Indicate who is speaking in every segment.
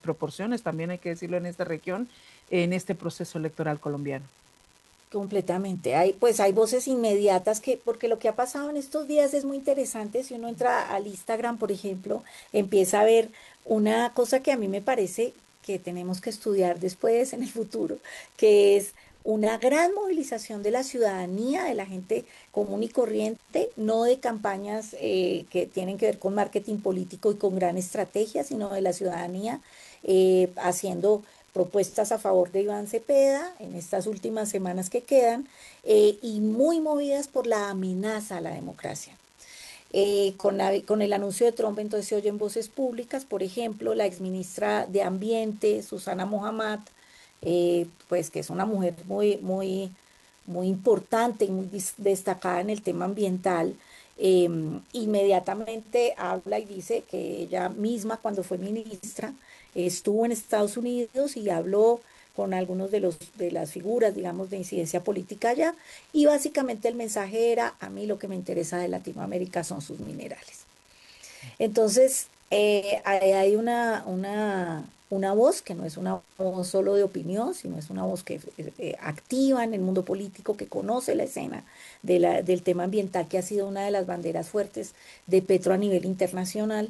Speaker 1: proporciones, también hay que decirlo en esta región, en este proceso electoral colombiano.
Speaker 2: Completamente. Pues hay voces inmediatas porque lo que ha pasado en estos días es muy interesante. Si uno entra al Instagram, por ejemplo, empieza a ver una cosa que a mí me parece que tenemos que estudiar después en el futuro, que es una gran movilización de la ciudadanía, de la gente común y corriente, no de campañas que tienen que ver con marketing político y con gran estrategia, sino de la ciudadanía haciendo propuestas a favor de Iván Cepeda en estas últimas semanas que quedan, y muy movidas por la amenaza a la democracia. Con el anuncio de Trump, entonces se oyen voces públicas, por ejemplo, la exministra de Ambiente, Susana Mohammad, pues que es una mujer muy importante y muy destacada en el tema ambiental. Inmediatamente habla y dice que ella misma, cuando fue ministra, estuvo en Estados Unidos y habló con algunos de las figuras, digamos, de incidencia política allá, y básicamente el mensaje era: a mí lo que me interesa de Latinoamérica son sus minerales. Entonces, ahí hay una voz que no es una voz solo de opinión, sino es una voz que activa en el mundo político, que conoce la escena del tema ambiental, que ha sido una de las banderas fuertes de Petro a nivel internacional.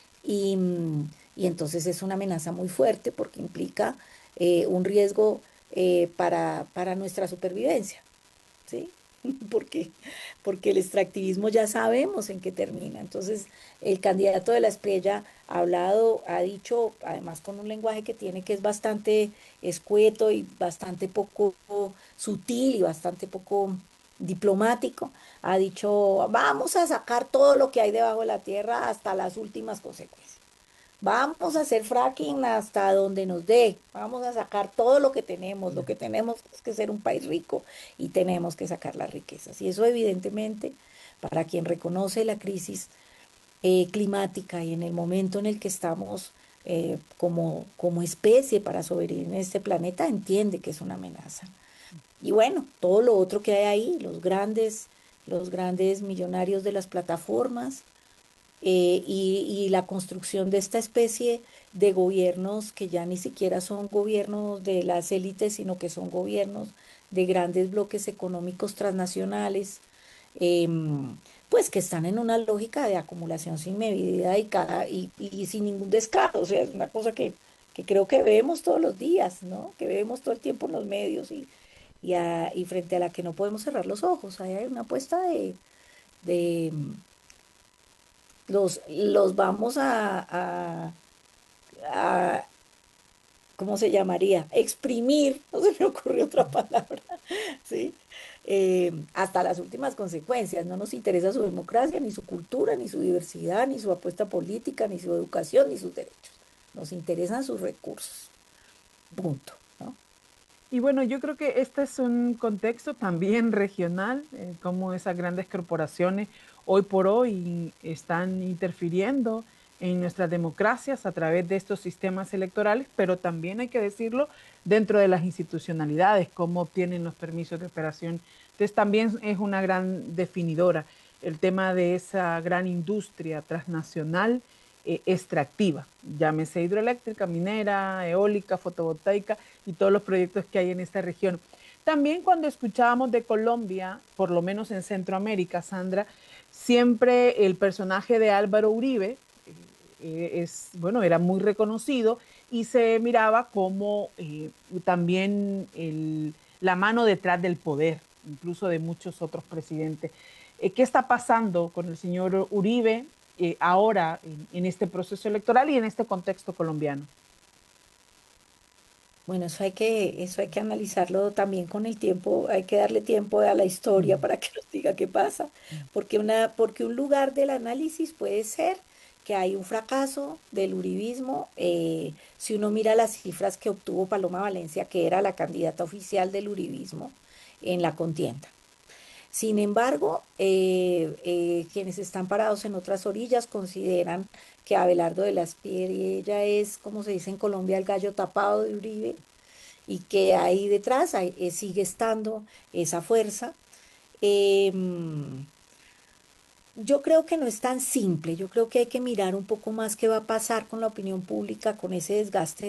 Speaker 2: Y entonces es una amenaza muy fuerte porque implica un riesgo para nuestra supervivencia, ¿sí? Porque, porque el extractivismo ya sabemos en qué termina. Entonces, el candidato de la Espriella ha hablado, ha dicho, además con un lenguaje que tiene, que es bastante escueto y bastante poco sutil y bastante poco diplomático, ha dicho: vamos a sacar todo lo que hay debajo de la tierra hasta las últimas consecuencias. Vamos a hacer fracking hasta donde nos dé. Vamos a sacar todo lo que tenemos. Lo que tenemos es que ser un país rico y tenemos que sacar las riquezas. Y eso evidentemente, para quien reconoce la crisis climática y en el momento en el que estamos como especie para sobrevivir en este planeta, entiende que es una amenaza. Y bueno, todo lo otro que hay ahí, los grandes millonarios de las plataformas, y la construcción de esta especie de gobiernos que ya ni siquiera son gobiernos de las élites, sino que son gobiernos de grandes bloques económicos transnacionales, pues que están en una lógica de acumulación sin medida y sin ningún descaro. O sea, es una cosa que creo que vemos todos los días, ¿no? Que vemos todo el tiempo en los medios y frente a la que no podemos cerrar los ojos. Ahí hay una apuesta de los vamos a, ¿cómo se llamaría? Exprimir, no se me ocurrió otra palabra, ¿sí? Hasta las últimas consecuencias. No nos interesa su democracia, ni su cultura, ni su diversidad, ni su apuesta política, ni su educación, ni sus derechos. Nos interesan sus recursos. Punto, ¿no?
Speaker 1: Y bueno, yo creo que este es un contexto también regional, cómo esas grandes corporaciones hoy por hoy están interfiriendo en nuestras democracias a través de estos sistemas electorales, pero también hay que decirlo dentro de las institucionalidades, cómo obtienen los permisos de operación. Entonces también es una gran definidora el tema de esa gran industria transnacional extractiva, llámese hidroeléctrica, minera, eólica, fotovoltaica y todos los proyectos que hay en esta región. También cuando escuchábamos de Colombia, por lo menos en Centroamérica, Sandra, siempre el personaje de Álvaro Uribe bueno, era muy reconocido y se miraba como también la mano detrás del poder, incluso de muchos otros presidentes. ¿Qué está pasando con el señor Uribe ahora en este proceso electoral y en este contexto colombiano?
Speaker 2: Bueno, eso hay que analizarlo también con el tiempo, hay que darle tiempo a la historia
Speaker 1: Mm.
Speaker 2: para que nos diga qué pasa, porque un lugar del análisis puede ser que hay un fracaso del uribismo. Si uno mira las cifras que obtuvo Paloma Valencia, que era la candidata oficial del uribismo en la contienda. Sin embargo, quienes están parados en otras orillas consideran que Abelardo de la Espriella es, como se dice en Colombia, el gallo tapado de Uribe, y que ahí detrás sigue estando esa fuerza. Em, yo creo que no es tan simple, yo creo que hay que mirar un poco más qué va a pasar con la opinión pública, con ese desgaste